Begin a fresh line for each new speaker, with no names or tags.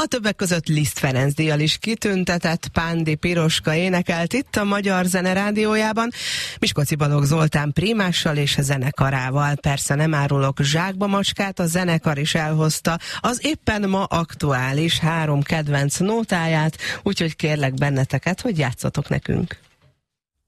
A többek között Liszt Ferenc díjjal is kitüntetett Pándi Piroska énekelt itt a Magyar Zene Rádiójában, Miskolci Balogh Zoltán prímással és zenekarával. Persze nem árulok zsákba macskát, a zenekar is elhozta az éppen ma aktuális 3 kedvenc nótáját, úgyhogy kérlek benneteket, hogy játszatok nekünk.